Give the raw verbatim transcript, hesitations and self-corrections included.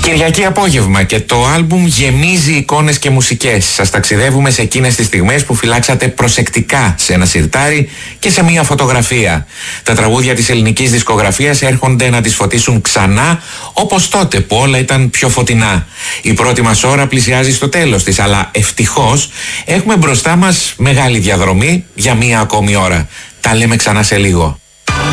Κυριακή απόγευμα και το άλμπουμ γεμίζει εικόνες και μουσικές. Σας ταξιδεύουμε σε εκείνες τις στιγμές που φυλάξατε προσεκτικά σε ένα σιρτάρι και σε μία φωτογραφία. Τα τραγούδια της ελληνικής δισκογραφίας έρχονται να τις φωτίσουν ξανά, όπως τότε που όλα ήταν πιο φωτεινά. Η πρώτη μας ώρα πλησιάζει στο τέλος της, αλλά ευτυχώς έχουμε μπροστά μας μεγάλη διαδρομή για μία ακόμη ώρα. Τα λέμε ξανά σε λίγο.